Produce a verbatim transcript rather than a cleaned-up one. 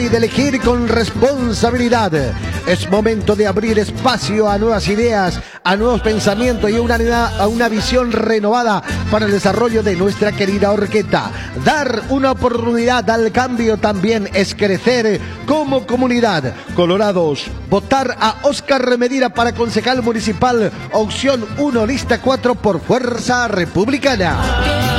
y de elegir con responsabilidad. Es momento de abrir espacio a nuevas ideas, a nuevos pensamientos y a una, a una visión renovada para el desarrollo de nuestra querida Orqueta. Dar una oportunidad al cambio también es crecer como comunidad. Colorados, votar a Óscar Medina para concejal municipal, opción uno, lista cuatro por Fuerza Republicana.